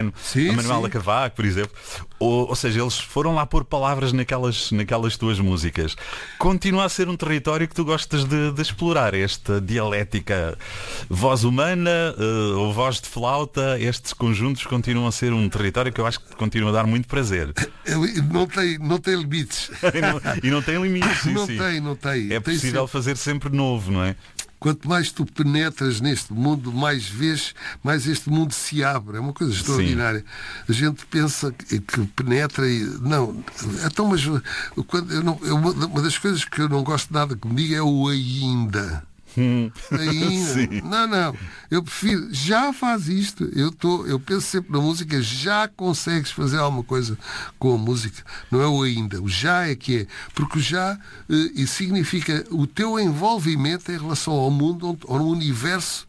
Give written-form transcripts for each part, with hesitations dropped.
Caetano, Sim, a Manuela sim. Cavaco, por exemplo. Ou seja, eles foram lá pôr palavras naquelas tuas músicas. Continua a ser um território que tu gostas de explorar, esta dialética voz humana ou voz de flauta. Estes conjuntos continuam a ser um território que eu acho que continua a dar muito prazer. Não tem limites. E não tem limites. Sim, Não sim. tem. É Tem possível sempre. fazer sempre novo, não é? Quanto mais tu penetras neste mundo, mais vês, mais este mundo se abre. É uma coisa extraordinária. A gente pensa que penetra e... Não. Então, mas uma das coisas que eu não gosto nada que me diga é o ainda. Ainda. Não. Eu prefiro, já faz isto. Eu penso sempre na música, já consegues fazer alguma coisa com a música. Não é o ainda. O já é que é. Porque o já e significa o teu envolvimento em relação ao mundo, ao universo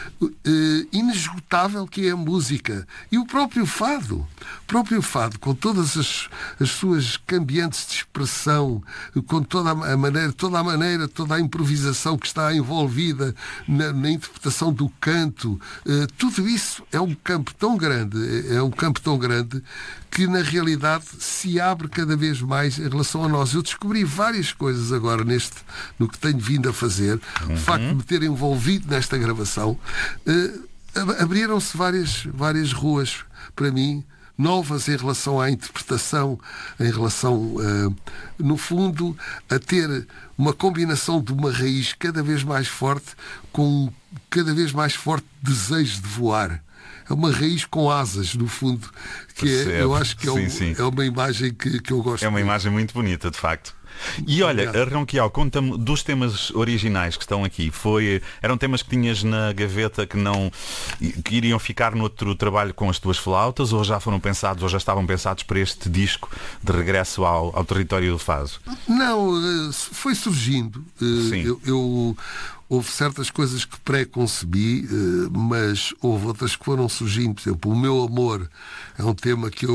inesgotável que é a música. E o próprio fado. Com todas as suas cambiantes de expressão, com toda a maneira, toda a improvisação que está envolvida na interpretação do canto, tudo isso é um campo tão grande, que na realidade se abre cada vez mais em relação a nós. Eu descobri várias coisas agora no que tenho vindo a fazer. O facto de me ter envolvido nesta gravação, abriram-se várias ruas para mim, novas em relação à interpretação, em relação, no fundo, a ter uma combinação de uma raiz cada vez mais forte com um cada vez mais forte desejo de voar. É uma raiz com asas, no fundo, que eu acho que é uma imagem que eu gosto. É uma imagem muito bonita, de facto. E olha, Ronquial, conta-me dos temas originais que estão aqui. Eram temas que tinhas na gaveta que iriam ficar no outro trabalho com as tuas flautas, ou já foram pensados, ou já estavam pensados para este disco de regresso ao território do fado? Não, foi surgindo. Houve certas coisas que pré-concebi, mas houve outras que foram surgindo. Por exemplo, O Meu Amor é um tema que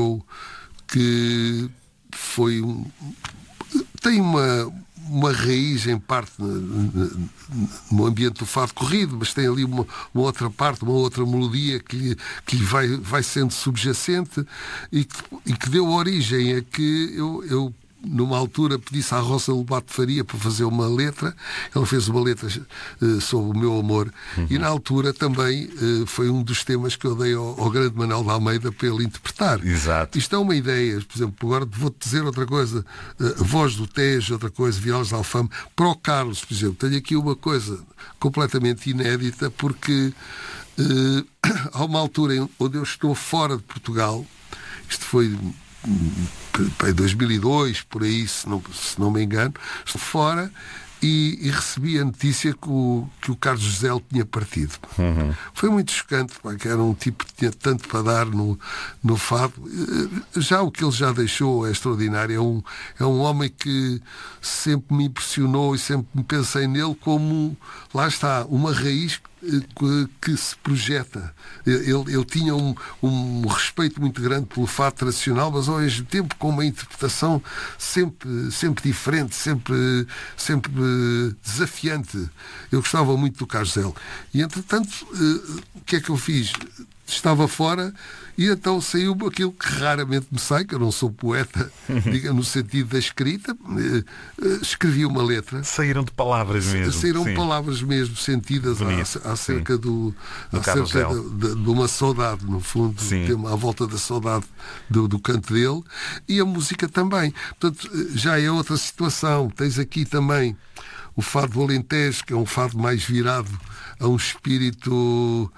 foi tem uma raiz em parte no ambiente do fado corrido, mas tem ali uma outra parte, uma outra melodia que lhe vai sendo subjacente e que deu origem a que eu numa altura pedisse à Rosa Lobato Faria para fazer uma letra. Ela fez uma letra sobre o meu amor. E na altura também foi um dos temas que eu dei ao grande Manuel de Almeida para ele interpretar. Exato. Isto é uma ideia. Por exemplo, agora vou-te dizer outra coisa. A Voz do Tejo, outra coisa, Violas de Alfama. Para o Carlos, por exemplo, tenho aqui uma coisa completamente inédita, porque há uma altura onde eu estou fora de Portugal. Isto foi em 2002, por aí, se não me engano, estou fora e recebi a notícia que o Carlos José tinha partido. Foi muito chocante, que era um tipo que tinha tanto para dar no fado. Já o que ele já deixou é extraordinário. É um homem que sempre me impressionou e sempre me pensei nele como, lá está, uma raiz que se projeta. Ele tinha um respeito muito grande pelo fado tradicional, mas ao mesmo tempo com uma interpretação sempre diferente, sempre desafiante. Eu gostava muito do Carlos Zé. E entretanto, o que é que eu fiz? Estava fora e então saiu aquilo que raramente me sai, que eu não sou poeta, diga, no sentido da escrita. Escrevi uma letra. Saíram de palavras mesmo. Saíram palavras mesmo sentidas acerca de uma saudade, no fundo, à volta da saudade do canto dele, e a música também. Portanto, já é outra situação. Tens aqui também o fado do Alentejo, que é um fado mais virado a um espírito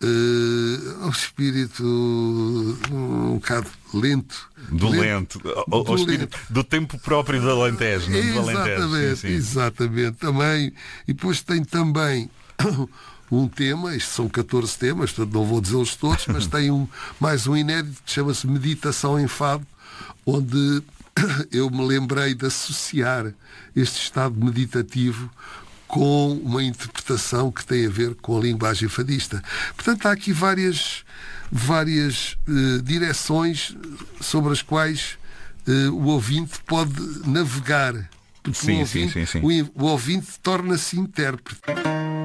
um bocado lento. Ao espírito do tempo próprio do Alentejo. Exatamente. Também. E depois tem também um tema, isto são 14 temas, portanto não vou dizê-los todos, mas tem mais um inédito que chama-se Meditação em Fado, onde eu me lembrei de associar este estado meditativo com uma interpretação que tem a ver com a linguagem fadista. Portanto, há aqui várias direções sobre as quais o ouvinte pode navegar. Porque o ouvinte torna-se intérprete.